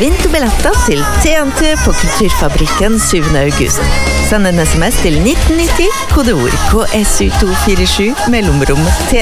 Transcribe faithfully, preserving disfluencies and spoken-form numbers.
Vinn to billetter til T N T på Kulturfabrikken syvende august. Send en sms til nitten nitti, kodeord K S U to fire sju, mellomrom T